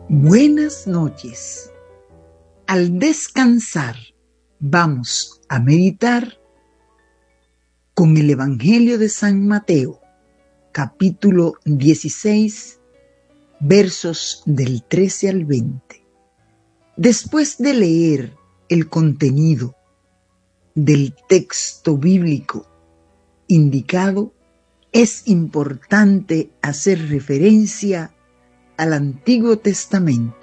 Buenas noches. Al descansar, vamos a meditar con el Evangelio de San Mateo, capítulo 16, versos del 13 al 20. Después de leer el contenido del texto bíblico indicado, es importante hacer referencia al Antiguo Testamento.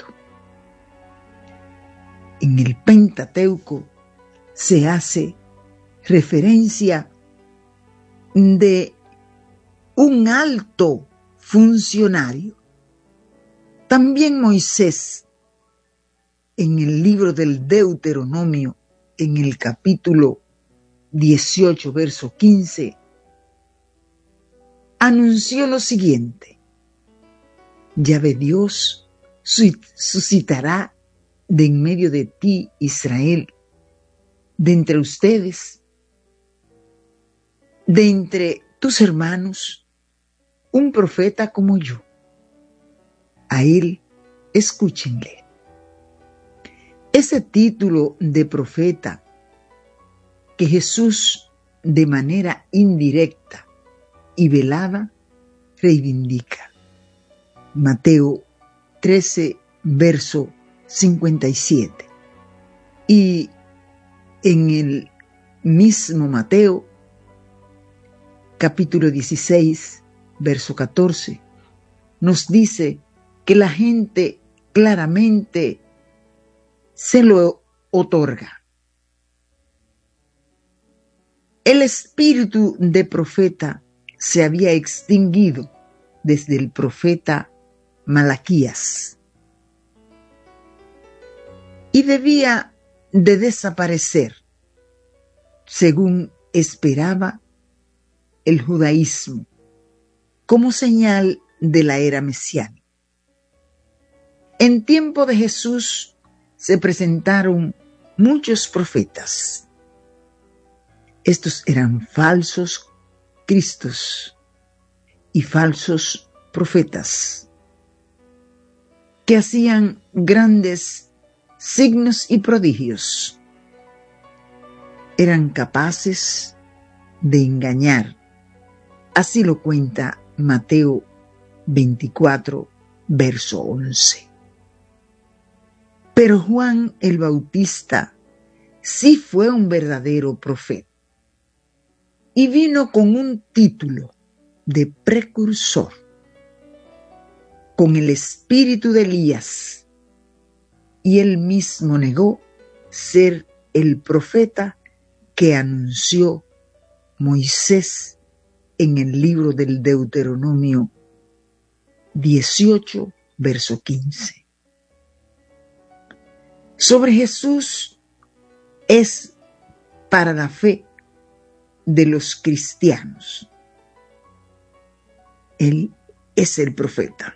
En el Pentateuco se hace referencia de un alto funcionario. También Moisés, en el libro del Deuteronomio, en el capítulo 18, verso 15, anunció lo siguiente: Yahvé Dios suscitará de en medio de ti, Israel, de entre ustedes, de entre tus hermanos, un profeta como yo. A él escúchenle. Ese título de profeta que Jesús, de manera indirecta y velada, reivindica. Mateo 13, verso 57. Y en el mismo Mateo, capítulo 16, verso 14, nos dice que la gente claramente se lo otorga. El espíritu de profeta se había extinguido desde el profeta Malaquías y debía de desaparecer, según esperaba el judaísmo, como señal de la era mesiánica. En tiempo de Jesús se presentaron muchos profetas. Estos eran falsos cristos y falsos profetas que hacían grandes signos y prodigios. Eran capaces de engañar. Así lo cuenta Mateo 24, verso 11. Pero Juan el Bautista sí fue un verdadero profeta y vino con un título de precursor, con el espíritu de Elías, y él mismo negó ser el profeta que anunció Moisés en el libro del Deuteronomio 18, verso 15. Sobre Jesús es para la fe de los cristianos. Él es el profeta.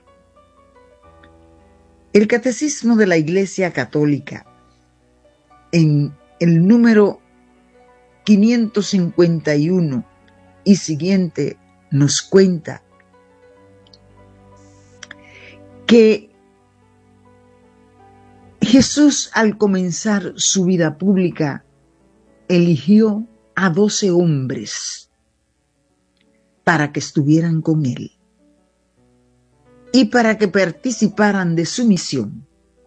El Catecismo de la Iglesia Católica, en el número 551 y siguiente, nos cuenta que Jesús, al comenzar su vida pública, eligió a 12 hombres para que estuvieran con él y para que participaran de su misión.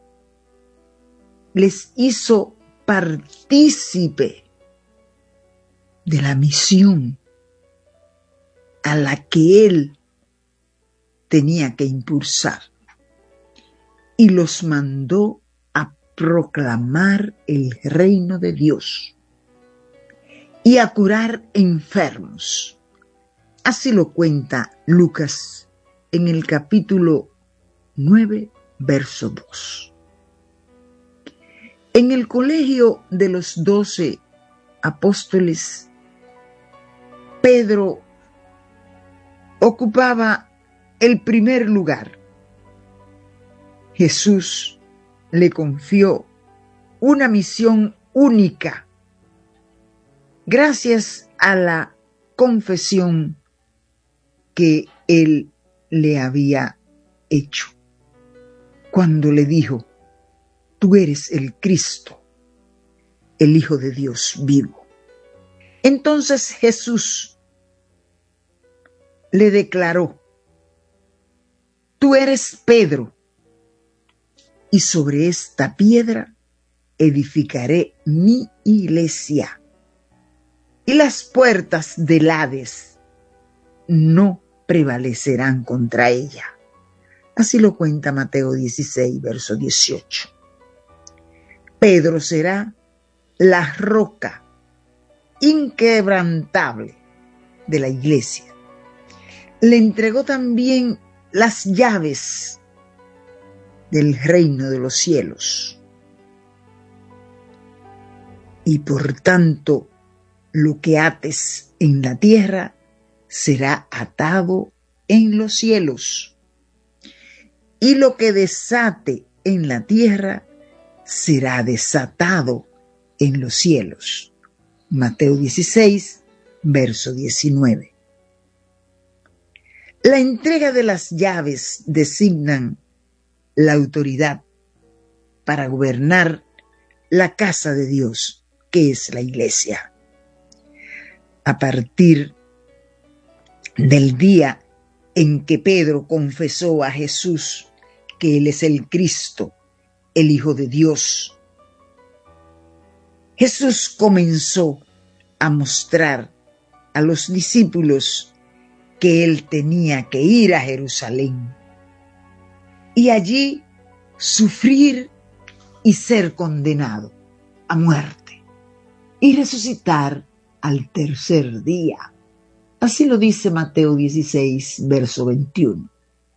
Les hizo partícipe de la misión a la que él tenía que impulsar y los mandó a proclamar el reino de Dios y a curar enfermos. Así lo cuenta Lucas en el capítulo 9, verso 2. En el colegio de los 12 apóstoles, Pedro ocupaba el primer lugar. Jesús le confió una misión única, gracias a la confesión que él le había hecho. cuando le dijo: tú eres el Cristo, el Hijo de Dios vivo. Entonces Jesús le declaró: tú eres Pedro, y sobre esta piedra edificaré mi iglesia, y las puertas del Hades no prevalecerán contra ella. Así lo cuenta Mateo 16, verso 18. Pedro será la roca inquebrantable de la iglesia. Le entregó también las llaves del reino de los cielos. Y por tanto, lo que ates en la tierra será atado en los cielos, y lo que desate en la tierra será desatado en los cielos. Mateo 16, verso 19. La entrega de las llaves designan la autoridad para gobernar la casa de Dios, que es la iglesia. A partir del día en que Pedro confesó a Jesús que Él es el Cristo, el Hijo de Dios, Jesús comenzó a mostrar a los discípulos que Él tenía que ir a Jerusalén y allí sufrir y ser condenado a muerte y resucitar al tercer día. Así lo dice Mateo 16, verso 21.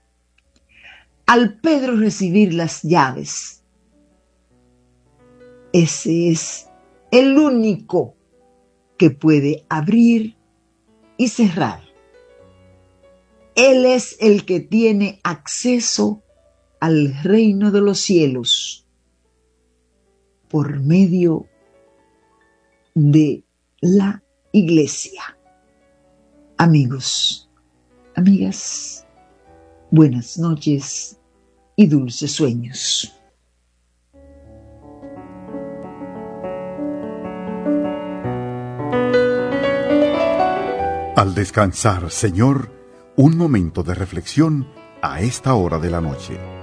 Al Pedro recibir las llaves, ese es el único que puede abrir y cerrar. Él es el que tiene acceso al reino de los cielos por medio de la iglesia. Amigos, amigas, buenas noches y dulces sueños. Al descansar, Señor, un momento de reflexión a esta hora de la noche.